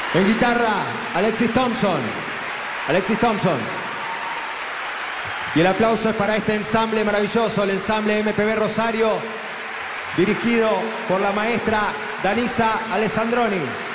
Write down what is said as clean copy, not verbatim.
En guitarra, Alexis Thompson. Alexis Thompson. Y el aplauso es para este ensamble maravilloso, el ensamble MPB Rosario, dirigido por la maestra Danisa Alessandroni.